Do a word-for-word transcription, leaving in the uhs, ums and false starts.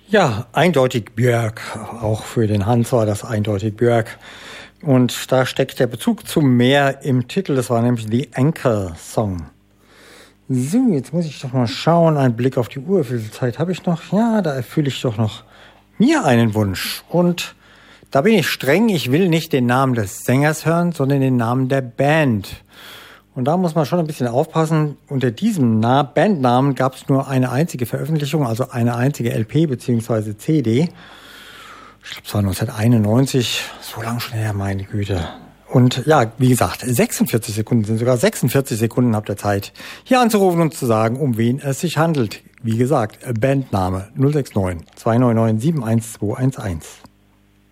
Ja, eindeutig Björk. Auch für den Hans war das eindeutig Björk. Und da steckt der Bezug zum Meer im Titel. Das war nämlich The Anchor Song. So, jetzt muss ich doch mal schauen. Ein Blick auf die Uhr. Wie viel Zeit habe ich noch? Ja, da erfülle ich doch noch mir einen Wunsch. Und da bin ich streng. Ich will nicht den Namen des Sängers hören, sondern den Namen der Band. Und da muss man schon ein bisschen aufpassen. Unter diesem Na- Bandnamen gab es nur eine einzige Veröffentlichung, also eine einzige L P bzw. C D. Ich glaube, es war neunzehnhunderteinundneunzig. So lange schon her, meine Güte. Und ja, wie gesagt, sechsundvierzig Sekunden sind sogar sechsundvierzig Sekunden habt ihr Zeit, hier anzurufen und zu sagen, um wen es sich handelt. Wie gesagt, Bandname null sechs neun zwei neun neun sieben eins zwei eins eins.